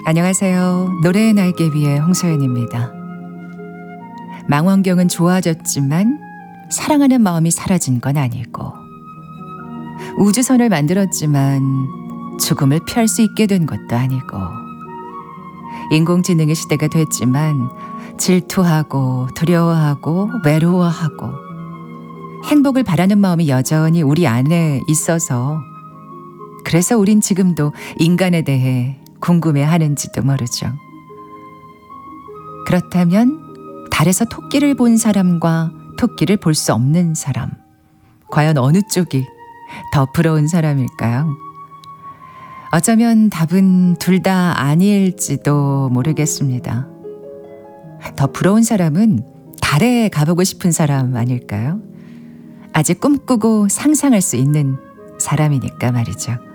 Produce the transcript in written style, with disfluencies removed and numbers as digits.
안녕하세요. 노래의 날개 위의 홍소연입니다. 망원경은 좋아졌지만 사랑하는 마음이 사라진 건 아니고, 우주선을 만들었지만 죽음을 피할 수 있게 된 것도 아니고, 인공지능의 시대가 됐지만 질투하고 두려워하고 외로워하고 행복을 바라는 마음이 여전히 우리 안에 있어서, 그래서 우린 지금도 인간에 대해 궁금해하는지도 모르죠. 그렇다면 달에서 토끼를 본 사람과 토끼를 볼 수 없는 사람, 과연 어느 쪽이 더 부러운 사람일까요? 어쩌면 답은 둘 다 아닐지도 모르겠습니다. 더 부러운 사람은 달에 가보고 싶은 사람 아닐까요? 아직 꿈꾸고 상상할 수 있는 사람이니까 말이죠.